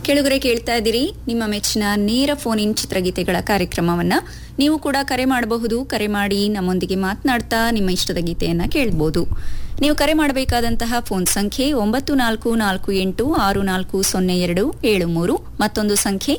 ಕೆಳಗರೆ ಕೇಳ್ತಾ ಇದ್ದೀರಿ ನಿಮ್ಮ ಮೆಚ್ಚಿನ ನೇರ ಫೋನ್ ಇನ್ ಚಿತ್ರಗೀತೆಗಳ ಕಾರ್ಯಕ್ರಮವನ್ನ. ನೀವು ಕೂಡ ಕರೆ ಮಾಡಬಹುದು. ಕರೆ ಮಾಡಿ ನಮ್ಮೊಂದಿಗೆ ಮಾತನಾಡ್ತಾ ನಿಮ್ಮ ಇಷ್ಟದ ಗೀತೆಯನ್ನ ಕೇಳಬಹುದು. ನೀವು ಕರೆ ಮಾಡಬೇಕಾದಂತಹ ಫೋನ್ ಸಂಖ್ಯೆ 9448644073, ಮತ್ತೊಂದು ಸಂಖ್ಯೆ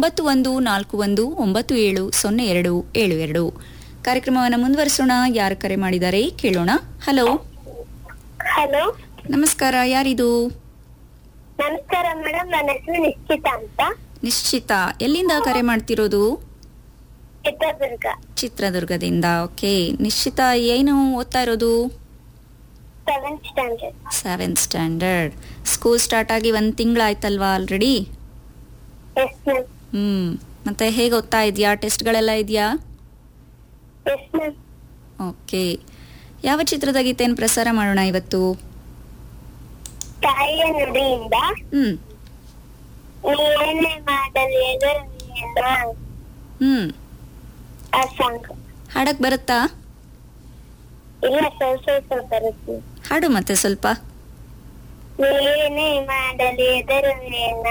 9141970272. ಕಾರ್ಯಕ್ರಮವನ್ನು ಮುಂದುವರಿಸೋಣ. ಯಾರು ಕರೆ ಮಾಡಿದ್ದಾರೆ ಕೇಳೋಣ. ಹಲೋ. ಹಲೋ, ನಮಸ್ಕಾರ. ಯಾರಿದು? ನಮಸ್ಕಾರ ಮೇಡಮ್, ನನ್ನ ಹೆಸರು ನಿಶ್ಚಿತ ಅಂತ. ನಿಶ್ಚಿತ, ಎಲ್ಲಿಂದ ಕರೆ ಮಾಡ್ತಿರೋದು? ಚಿತ್ರದುರ್ಗ. ಚಿತ್ರದುರ್ಗದಿಂದ. ಓಕೆ ನಿಶ್ಚಿತ, ಏನು ಓದ್ತಾ ಇರೋದು? 7th standard. 7th standard. School start ಆಗಿ 1 ತಿಂಗಳಾಯ್ತಲ್ವಾ ಆಲ್ರೆಡಿ? Yes ma'am. ಮತ್ತೆ ಹೇಗೆ ಓದ್ತಾ ಇದೆಯಾ? ಟೆಸ್ಟ್ಗಳೆಲ್ಲ ಇದೆಯಾ? Yes ma'am. ಓಕೆ, ಯಾವ ಚಿತ್ರದ ಗೀತೆಯನ್ನು ಪ್ರಸಾರ ಮಾಡೋಣ ಇವತ್ತು? ತಾಯಿಯ ನುಡಿಯಿಂದ ನೀನೇ ಮಾಡಲಿ ಆ ಸಾಂಗ್. ಹಾಡಕ್ ಬರುತ್ತಾ? ಇಲ್ಲ, ಸ್ವಲ್ಪ ಬರುತ್ತೆ. ಹಾಡು ಮತ್ತೆ ಸ್ವಲ್ಪ. ನೀನೇ ಮಾಡಲಿ ಎದರುವೇನ,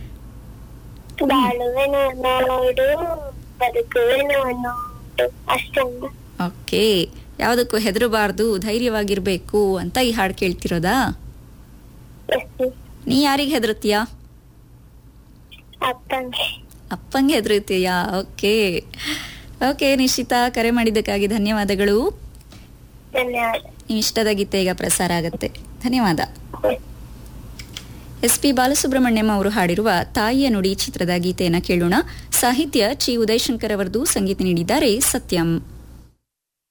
ಬಾಳುವೆನು ನೋಡು, ಬದುಕುವೆನು ನೋಡು, ಅಷ್ಟೊಂದು. ಓಕೆ, ಯಾವುದಕ್ಕೂ ಹೆದರಬಾರ್ದು, ಧೈರ್ಯವಾಗಿರ್ಬೇಕು ಅಂತ ಈ ಹಾಡು ಕೇಳ್ತಿರೋದಾ? ನೀ ಯಾರಿಗೆ ಹೆದರುತ್ತೀಯಾ? ಅಪ್ಪಂಗೆ ಹೆದರುತ್ತೀಯಾ? ಓಕೆ ಓಕೆ ನಿಶ್ಚಿತ, ಕರೆ ಮಾಡಿದ್ದಕ್ಕಾಗಿ ಧನ್ಯವಾದಗಳು. ಧನ್ಯವಾದ. ನಿಮ್ಮ ಇಷ್ಟದ ಗೀತೆ ಈಗ ಪ್ರಸಾರ ಆಗುತ್ತೆ. ಧನ್ಯವಾದ. SP ಬಾಲಸುಬ್ರಹ್ಮಣ್ಯಂ ಅವರು ಹಾಡಿರುವ ತಾಯಿಯ ನುಡಿ ಚಿತ್ರದ ಗೀತೆಯನ್ನು ಕೇಳೋಣ. ಸಾಹಿತ್ಯ ಚಿ ಉದಯಶಂಕರ್ ಅವರದು, ಸಂಗೀತ ನೀಡಿದ್ದಾರೆ ಸತ್ಯಂ.